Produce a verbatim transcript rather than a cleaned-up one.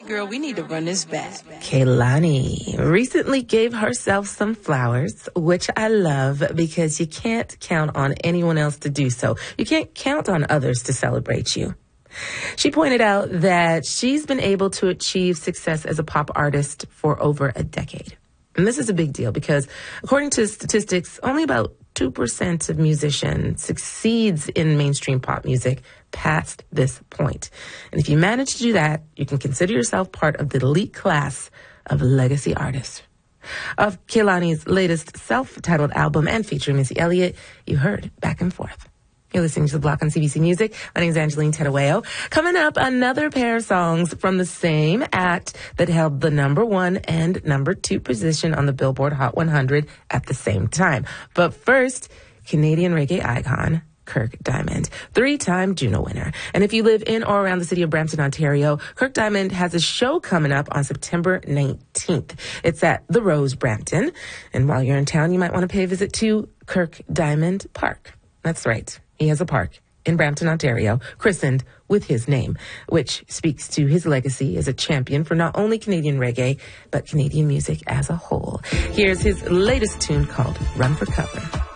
Girl, we need to run this back. Kehlani recently gave herself some flowers, which I love because you can't count on anyone else to do so. You can't count on others to celebrate you. She pointed out that she's been able to achieve success as a pop artist for over a decade. And this is a big deal because, according to statistics, only about two percent of musicians succeeds in mainstream pop music past this point. And if you manage to do that, you can consider yourself part of the elite class of legacy artists. Of Kehlani's latest self-titled album and featuring Missy Elliott, you heard Back and Forth. You're listening to The Block on C B C Music. My name is Angeline Tedaweo. Coming up, another pair of songs from the same act that held the number one and number two position on the Billboard Hot one hundred at the same time. But first, Canadian reggae icon Kirk Diamond, three-time Juno winner. And if you live in or around the city of Brampton, Ontario, Kirk Diamond has a show coming up on September nineteenth. It's at the Rose, Brampton. And while you're in town, you might want to pay a visit to Kirk Diamond Park. That's right. He has a park in Brampton, Ontario, christened with his name, which speaks to his legacy as a champion for not only Canadian reggae, but Canadian music as a whole. Here's his latest tune called Run for Cover.